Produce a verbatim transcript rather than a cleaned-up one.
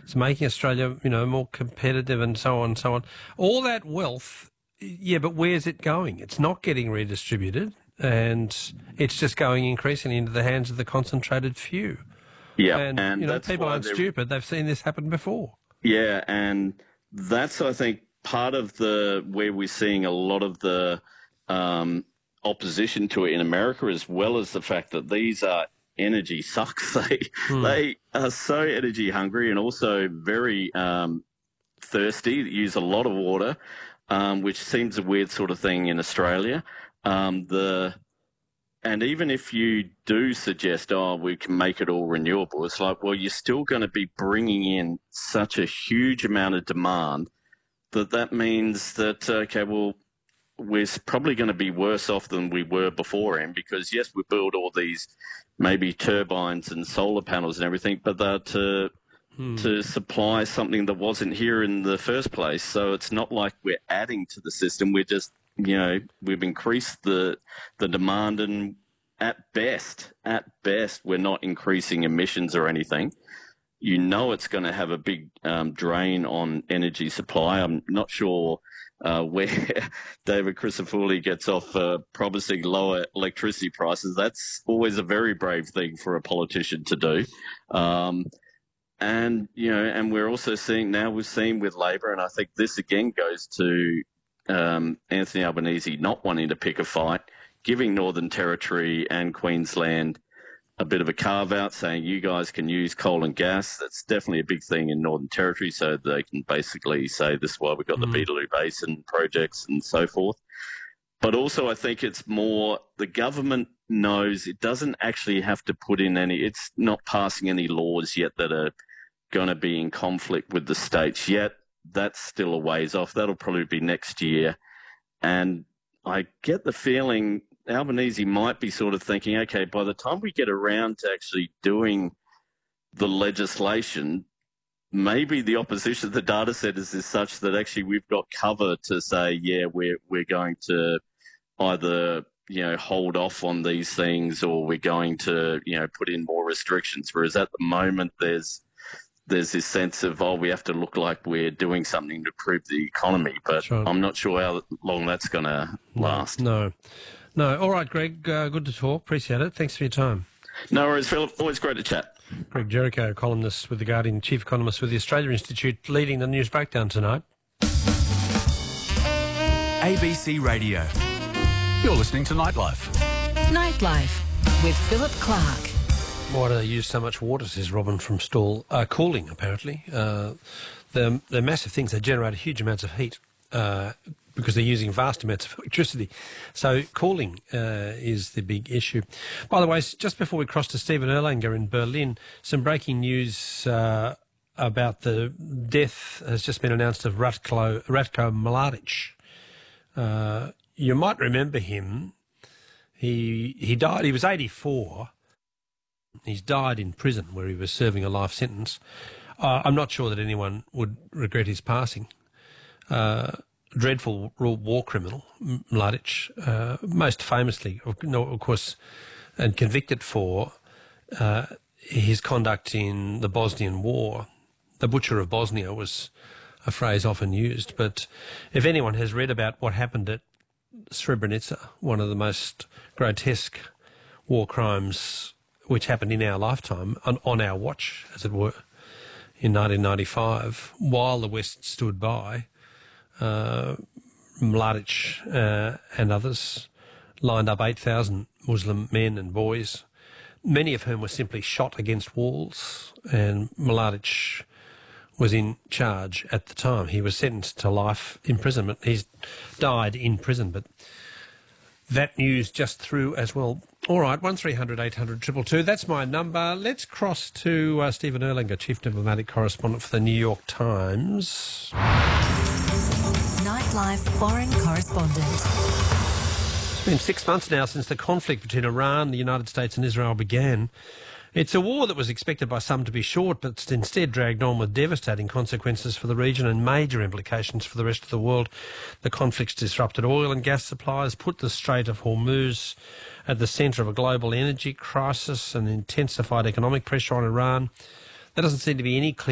It's making Australia, you know, more competitive and so on and so on. All that wealth, yeah, but where's it going? It's not getting redistributed, and it's just going increasingly into the hands of the concentrated few. Yeah, and, and you know, that's people why aren't they're- stupid. They've seen this happen before. Yeah, and that's, I think, part of the where we're seeing a lot of the um, opposition to it in America, as well as the fact that these are energy sucks. They Hmm. they are so energy hungry and also very um, thirsty. Use a lot of water, um, which seems a weird sort of thing in Australia. Um, the And even if you do suggest, oh, we can make it all renewable, it's like, well, you're still going to be bringing in such a huge amount of demand that that means that, okay, well, we're probably going to be worse off than we were beforehand because, yes, we build all these maybe turbines and solar panels and everything, but they're to, Hmm. to supply something that wasn't here in the first place. So it's not like we're adding to the system. We're just, you know, we've increased the the demand, and at best, at best, we're not increasing emissions or anything. You know, it's going to have a big um, drain on energy supply. I'm not sure uh, where David Crisafulli gets off uh, promising lower electricity prices. That's always a very brave thing for a politician to do. Um, and, you know, and we're also seeing now, we've seen with Labor, and I think this again goes to um, Anthony Albanese not wanting to pick a fight, giving Northern Territory and Queensland a bit of a carve-out, saying you guys can use coal and gas. That's definitely a big thing in Northern Territory, so they can basically say this is why we've got Mm. the Beetaloo Basin projects and so forth. But also I think it's more the government knows it doesn't actually have to put in any – it's not passing any laws yet that are going to be in conflict with the states yet. That's still a ways off. That'll probably be next year. And I get the feeling Albanese might be sort of thinking, okay, by the time we get around to actually doing the legislation, maybe the opposition to the data centres is such that actually we've got cover to say, yeah, we're we're going to either, you know, hold off on these things or we're going to, you know, put in more restrictions. Whereas at the moment there's there's this sense of, oh, we have to look like we're doing something to improve the economy. But Sure. I'm not sure how long that's going to last. No. No. All right, Greg, uh, good to talk. Appreciate it. Thanks for your time. No worries, Philip. Always great to chat. Greg Jericho, columnist with The Guardian, chief economist with the Australia Institute, leading the news breakdown tonight. A B C Radio. You're listening to Nightlife. Nightlife with Philip Clark. Why do they use so much water, says Robin from Stall? Uh, cooling, apparently. Uh, they're, they're massive things. They generate huge amounts of heat uh, because they're using vast amounts of electricity. So cooling uh, is the big issue. By the way, just before we cross to Stephen Erlanger in Berlin, some breaking news uh, about the death has just been announced of Ratko, Ratko Mladic. Uh, you might remember him. He he died, he was eighty-four. He's died in prison where he was serving a life sentence. Uh, I'm not sure that anyone would regret his passing. Uh, dreadful war criminal, Mladic, uh, most famously, of, no, of course, and convicted for uh, his conduct in the Bosnian War. The butcher of Bosnia was a phrase often used, but if anyone has read about what happened at Srebrenica, one of the most grotesque war crimes which happened in our lifetime, on, on our watch, as it were, in nineteen ninety-five, while the West stood by, uh, Mladic uh, and others lined up eight thousand Muslim men and boys, many of whom were simply shot against walls, and Mladic was in charge at the time. He was sentenced to life imprisonment. He's died in prison, but that news just through as well. All right, one three hundred eight hundred two two two. That's my number. Let's cross to uh, Stephen Erlanger, chief diplomatic correspondent for the New York Times. Nightlife foreign correspondent. It's been six months now since the conflict between Iran, the United States and Israel began. It's a war that was expected by some to be short, but it's instead dragged on with devastating consequences for the region and major implications for the rest of the world. The conflict's disrupted oil and gas supplies, put the Strait of Hormuz at the centre of a global energy crisis and intensified economic pressure on Iran. There doesn't seem to be any clear